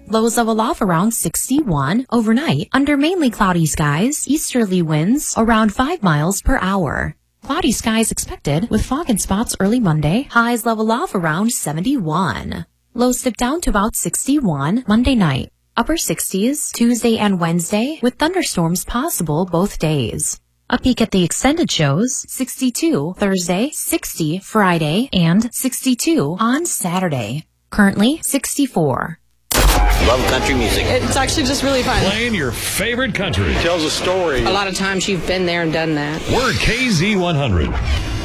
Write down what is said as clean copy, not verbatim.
Lows level off around 61. Overnight, under mainly cloudy skies, easterly winds around 5 miles per hour. Cloudy skies expected with fog in spots early Monday. Highs level off around 71. Lows dip down to about 61 Monday night. Upper 60s Tuesday and Wednesday with thunderstorms possible both days. A peek at the extended shows, 62 Thursday, 60 Friday, and 62 on Saturday. Currently 64. Love country music. It's actually just really fun. Playing your favorite country. It tells a story. A lot of times you've been there and done that. We're KZ100.